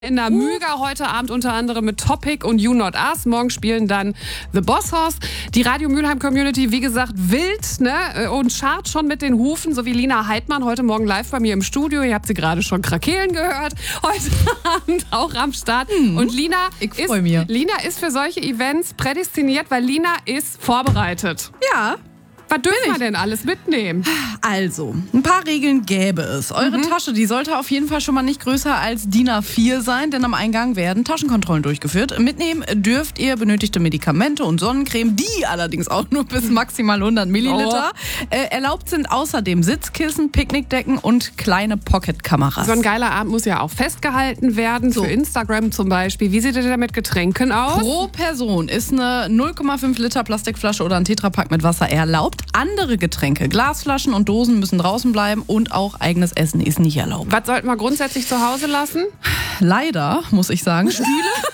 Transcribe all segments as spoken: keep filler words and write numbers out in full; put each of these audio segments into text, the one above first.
In der Müger heute Abend unter anderem mit Topic und You Not Us. Morgen spielen dann The Boss Hoss. Die Radio Mülheim Community, wie gesagt, wild, ne? Und scharrt schon mit den Hufen, so wie Lina Heidmann heute Morgen live bei mir im Studio. Ihr habt sie gerade schon krakeelen gehört. Heute Abend auch am Start. Hm. Und Lina ich ist, freu mich. Lina ist für solche Events prädestiniert, weil Lina ist vorbereitet. Ja. Was dürfen wir denn alles mitnehmen? Also, ein paar Regeln gäbe es. Eure Mhm. Tasche, die sollte auf jeden Fall schon mal nicht größer als D I N A vier sein, denn am Eingang werden Taschenkontrollen durchgeführt. Mitnehmen dürft ihr benötigte Medikamente und Sonnencreme, die allerdings auch nur bis maximal hundert Milliliter. Oh. Äh, erlaubt sind außerdem Sitzkissen, Picknickdecken und kleine Pocketkameras. So ein geiler Abend muss ja auch festgehalten werden, So. für Instagram zum Beispiel. Wie sieht ihr denn mit Getränken aus? Pro Person ist eine null Komma fünf Liter Plastikflasche oder ein Tetrapack mit Wasser erlaubt. Andere Getränke, Glasflaschen und Dosen müssen draußen bleiben und auch eigenes Essen ist nicht erlaubt. Was sollten wir grundsätzlich zu Hause lassen? Leider, muss ich sagen, Stühle,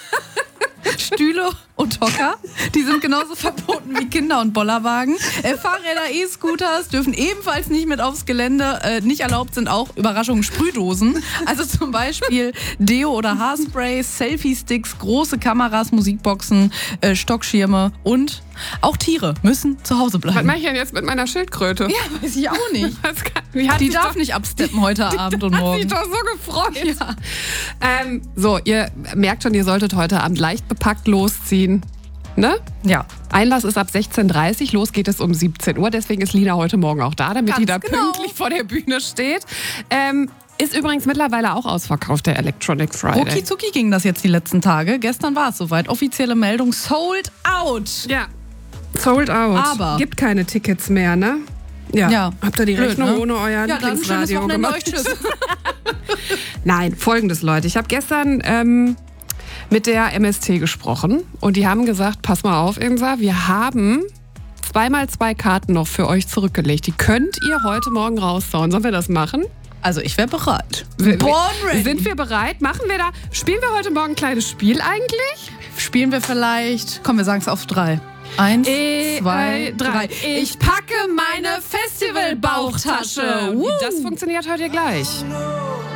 Stühle und Hocker, die sind genauso verboten wie Kinder- und Bollerwagen. Äh, Fahrräder, E-Scooters dürfen ebenfalls nicht mit aufs Gelände. Äh, nicht erlaubt sind auch, Überraschungen, Sprühdosen. Also zum Beispiel Deo oder Haarspray, Selfie-Sticks, große Kameras, Musikboxen, äh, Stockschirme und auch Tiere müssen zu Hause Was bleiben. mache ich denn jetzt mit meiner Schildkröte? Ja, weiß ich auch nicht. Das kann, wie hat Die sich darf doch, nicht absteppen heute Abend und hat morgen. sich doch so gefreut. Ja. Ähm, so, ihr merkt schon, ihr solltet heute Abend leicht bepackt losziehen. Ne? Ja. Einlass ist ab sechzehn Uhr dreißig, los geht es um siebzehn Uhr. Deswegen ist Lina heute Morgen auch da, damit Ganz die da genau. pünktlich vor der Bühne steht. Ähm, ist übrigens mittlerweile auch ausverkauft, der Electronic Friday. Rucki zucki ging das jetzt die letzten Tage. Gestern war es soweit. Offizielle Meldung, sold out. Ja, sold out. Aber- Gibt keine Tickets mehr, ne? Ja. Ja. Habt ihr die Blöd, Rechnung ne? ohne euer Ja, dann schönes Lieblingsradio Wochenende gemacht? euch. Tschüss. Nein, folgendes, Leute. Ich habe gestern ähm, mit der M S T gesprochen und die haben gesagt, pass mal auf, Insa, wir haben zweimal zwei Karten noch für euch zurückgelegt. Die könnt ihr heute Morgen raushauen. Sollen wir das machen? Also ich wäre bereit. Wir- Born ready. Sind wir bereit? Machen wir da, spielen wir heute Morgen ein kleines Spiel eigentlich? Spielen wir vielleicht, komm, wir sagen es auf drei. Eins, E, zwei, äh, drei. Ich packe meine Festivalbauchtasche. Das funktioniert heute gleich.